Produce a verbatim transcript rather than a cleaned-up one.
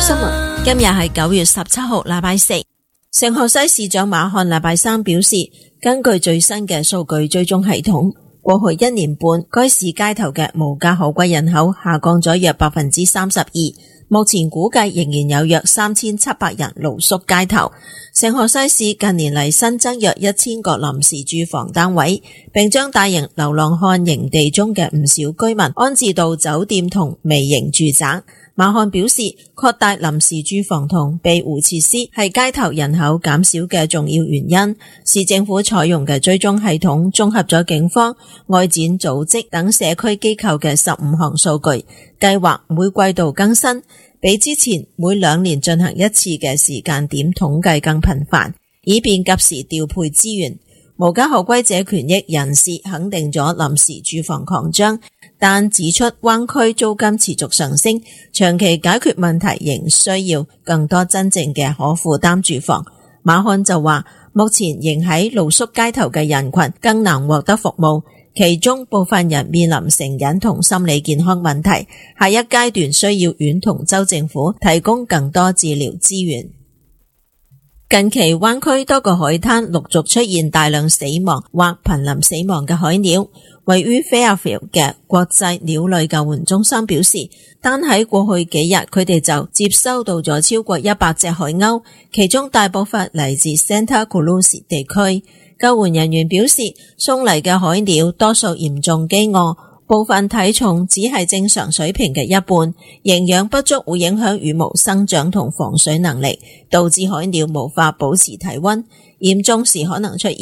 新聞。今日係九月十七號，禮拜四。聖荷西市長馬漢禮拜三表示，根據最新嘅數據追蹤系統，過去一年半該市街頭嘅無家可歸人口下降咗約百分之三十二。目前估計仍然有約三千七百人露宿街頭。聖荷西市近年嚟新增約一千個臨時住房單位，並將大型流浪漢營地中嘅唔少居民安置到酒店同微型住宅。馬漢表示，擴大臨時住房同庇護設施係街頭人口減少嘅重要原因。市政府採用嘅追蹤系統綜合咗警方、外展組織等社區機構嘅十五項數據，計劃每季度更新，比之前每兩年進行一次嘅時間點統計更頻繁，以便及時調配資源。無家可歸者權益人士肯定咗臨時住房擴張，但指出灣區租金持續上升，長期解決問題仍需要更多真正嘅可負擔住房。馬漢就話，目前仍喺露宿街頭嘅人群更難獲得服務，其中部分人面臨成癮同心理健康問題，下一階段需要縣同州政府提供更多治療資源。近期灣區多個海灘陸續出現大量死亡或瀕臨死亡嘅海鳥。位於 Fairfield 嘅國際鳥類救援中心表示，單喺過去幾日佢哋就接收到咗超過一百隻海鷗，其中大部分嚟自 Santa Cruz 地區。救援人員表示，送嚟嘅海鳥多數嚴重飢餓，部分體重只係正常水平嘅一半，營養不足會影響羽毛生長同防水能力，導致海鳥無法保持體溫，嚴重時可能出現